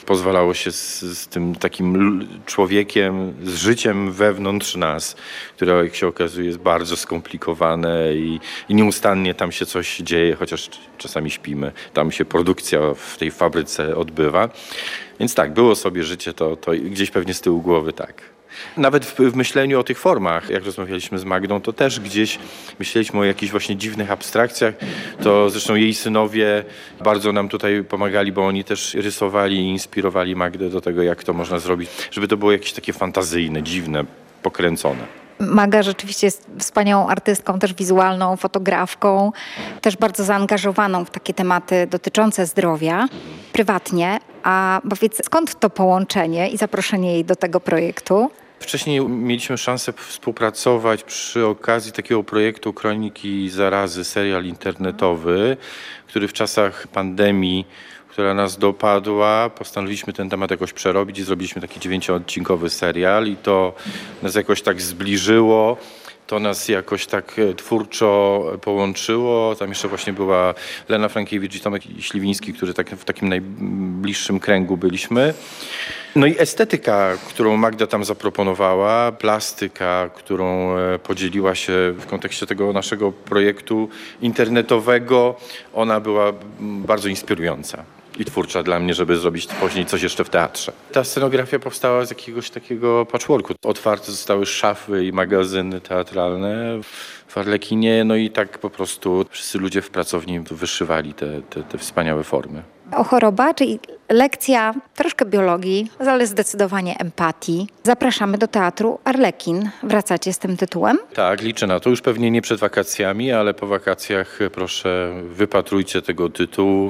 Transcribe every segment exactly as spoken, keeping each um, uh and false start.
pozwalało się z, z tym takim człowiekiem, z życiem wewnątrz nas, które jak się okazuje jest bardzo skomplikowane i, i nieustannie tam się coś dzieje, chociaż czasami śpimy. Tam się produkcja w tej fabryce odbywa. Więc tak, było sobie życie, to, to gdzieś pewnie z tyłu głowy tak. Nawet w, w myśleniu o tych formach, jak rozmawialiśmy z Magdą, to też gdzieś myśleliśmy o jakichś właśnie dziwnych abstrakcjach. To zresztą jej synowie bardzo nam tutaj pomagali, bo oni też rysowali i inspirowali Magdę do tego, jak to można zrobić, żeby to było jakieś takie fantazyjne, dziwne, pokręcone. Maga rzeczywiście jest wspaniałą artystką, też wizualną, fotografką, też bardzo zaangażowaną w takie tematy dotyczące zdrowia prywatnie. A powiedz, skąd to połączenie i zaproszenie jej do tego projektu? Wcześniej mieliśmy szansę współpracować przy okazji takiego projektu Kroniki Zarazy, serial internetowy, który w czasach pandemii, która nas dopadła, postanowiliśmy ten temat jakoś przerobić i zrobiliśmy taki dziewięcioodcinkowy serial i to nas jakoś tak zbliżyło. To nas jakoś tak twórczo połączyło. Tam jeszcze właśnie była Lena Frankiewicz i Tomek Śliwiński, którzy tak, w takim najbliższym kręgu byliśmy. No i estetyka, którą Magda tam zaproponowała, plastyka, którą podzieliła się w kontekście tego naszego projektu internetowego, ona była bardzo inspirująca i twórcza dla mnie, żeby zrobić później coś jeszcze w teatrze. Ta scenografia powstała z jakiegoś takiego patchworku. Otwarte zostały szafy i magazyny teatralne w Arlekinie, no i tak po prostu wszyscy ludzie w pracowni wyszywali te, te, te wspaniałe formy. O choroba, czyli lekcja troszkę biologii, ale zdecydowanie empatii. Zapraszamy do Teatru Arlekin. Wracacie z tym tytułem? Tak, liczę na to. Już pewnie nie przed wakacjami, ale po wakacjach proszę wypatrujcie tego tytułu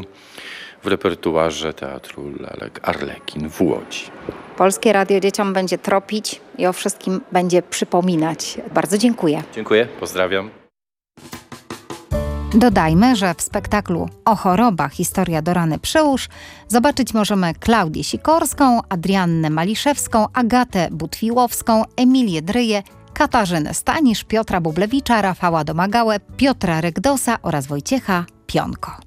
w repertuarze Teatru Lalek Arlekin w Łodzi. Polskie Radio dzieciom będzie tropić i o wszystkim będzie przypominać. Bardzo dziękuję. Dziękuję, pozdrawiam. Dodajmy, że w spektaklu O chorobach historia do rany przyłóż zobaczyć możemy Klaudię Sikorską, Adriannę Maliszewską, Agatę Butwiłowską, Emilię Dryję, Katarzynę Stanisz, Piotra Bublewicza, Rafała Domagałę, Piotra Rygdosa oraz Wojciecha Pionko.